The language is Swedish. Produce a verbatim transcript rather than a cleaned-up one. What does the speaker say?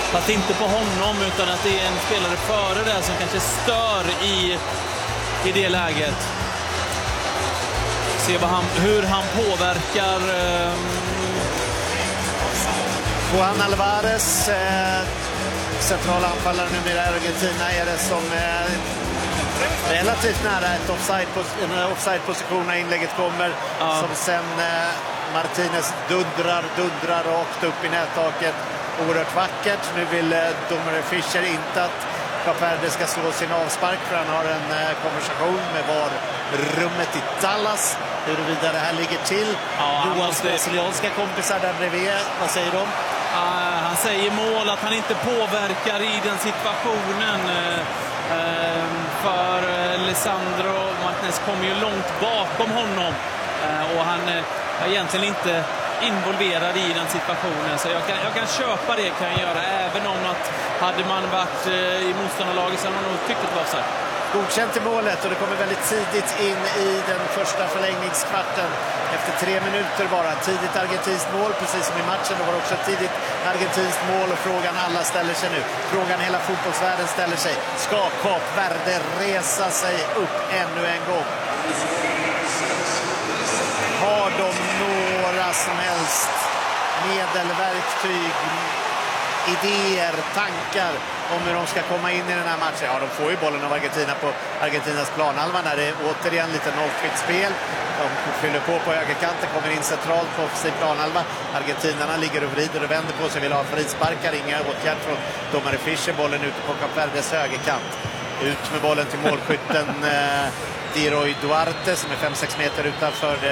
Fast inte på honom, utan att det är en spelare före där som kanske stör i, i det läget. Se vad han, hur han påverkar. Eh... Juan Alvarez, eh, centralanfallare numera i Argentina, är det som eh, relativt nära ett offside, en offside-position när inlägget kommer. Ja. Som sen eh, Martinez dundrar, dundrar rakt upp i nättaket. Oerhört vackert. Nu vill eh, domare Fischer inte att Caperde ska slå sin avspark, för han har en eh, konversation med var rummet i Dallas. Huruvida det här ligger till. Ja, Johans måste... brasilianska kompisar där bredvid. Vad säger de? Uh, han säger mål att han inte påverkar i den situationen. Uh, uh, för uh, Lisandro Martinez kommer ju långt bakom honom. Uh, och han är uh, egentligen inte involverad i den situationen. Så jag kan, jag kan köpa det, kan jag göra. Även om att hade man varit uh, i motståndarlaget så hade man nog tyckt att det var så här. Godkänt i målet, och det kommer väldigt tidigt in i den första förlängningskvarten. Efter tre minuter bara. Tidigt argentinskt mål, precis som i matchen. Det var också ett tidigt argentinskt mål, och frågan alla ställer sig nu. Frågan hela fotbollsvärlden ställer sig. Ska Kap Verde resa sig upp ännu en gång? Har de några som helst medelverktyg, idéer, tankar om hur de ska komma in i den här matchen? Ja, de får ju bollen av Argentina på Argentinas planhalva när det är återigen lite nollfritt spel. De fyller på på högerkanten, kommer in centralt på sin planhalva. Argentinarna ligger och vrider och vänder på sig, vill ha frisparkar, inga åtgärd från domare Fischer. Bollen ute på Kap Verdes högerkant. Ut med bollen till målskytten eh, Diroy Duarte som är fem sex meter utanför